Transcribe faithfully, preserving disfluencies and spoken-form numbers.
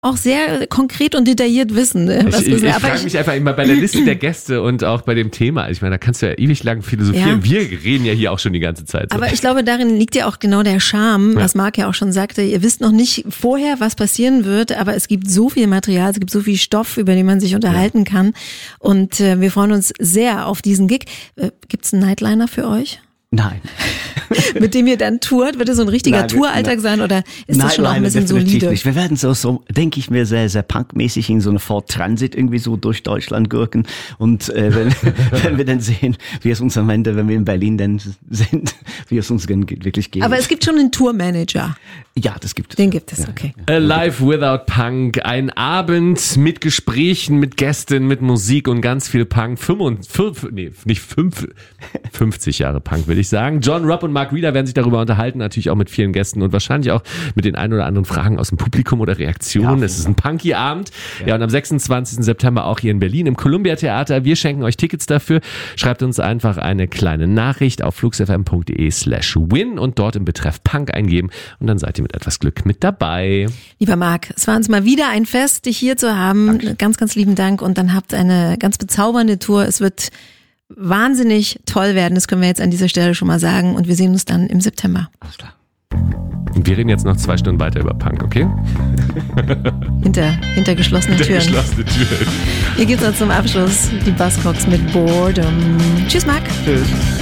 auch sehr konkret und detailliert wissen. Ne? Was ich ich, ich frage ich, mich einfach immer bei der Liste der Gäste und auch bei dem Thema. Ich meine, da kannst du ja ewig lang philosophieren. Ja. Wir reden ja hier auch schon die ganze Zeit. So. Aber ich glaube, darin liegt ja auch genau der Charme, ja. was Marc ja auch schon sagte. Ihr wisst noch nicht vorher, was passieren wird, aber es gibt so viel Material, es gibt so viel Stoff, über den man sich unterhalten ja. kann. Und äh, wir freuen uns sehr auf diesen Gig. Äh, gibt's einen Nightliner für euch? Nein. Mit dem ihr dann tourt? Wird es so ein richtiger nein, Touralltag nein. sein oder ist nein, das schon auch ein bisschen solide? Nicht. Wir werden so, so denke ich mir, sehr, sehr punkmäßig in so eine Ford Transit irgendwie so durch Deutschland gurken. Und äh, wenn, wenn wir dann sehen, wie es uns am Ende, wenn wir in Berlin dann sind, wie es uns wirklich geht. Aber es gibt schon einen Tourmanager. Ja, das gibt es. Den gibt es, okay. Ja. Alive Without Punk. Ein Abend mit Gesprächen, mit Gästen, mit Musik und ganz viel Punk. fünfundfünfzig, nee, nicht fünf, fünfzig Jahre Punk, will ich sagen. John, Rob und Mark Reeder werden sich darüber unterhalten, natürlich auch mit vielen Gästen und wahrscheinlich auch mit den ein oder anderen Fragen aus dem Publikum oder Reaktionen. Ja, es ist ein punky Abend. Ja. ja, und am sechsundzwanzigsten September auch hier in Berlin im Columbia Theater. Wir schenken euch Tickets dafür. Schreibt uns einfach eine kleine Nachricht auf fluxfm.de slash win und dort im Betreff Punk eingeben und dann seid ihr mit etwas Glück mit dabei. Lieber Marc, es war uns mal wieder ein Fest, dich hier zu haben. Danke. Ganz, ganz lieben Dank und dann habt eine ganz bezaubernde Tour. Es wird wahnsinnig toll werden, das können wir jetzt an dieser Stelle schon mal sagen und wir sehen uns dann im September. Alles klar. Und wir reden jetzt noch zwei Stunden weiter über Punk, okay? Hinter, hinter geschlossenen hinter Türen. geschlossene Türen. Hier geht's noch zum Abschluss die Buzzcocks mit Boredom. Tschüss, Marc. Tschüss.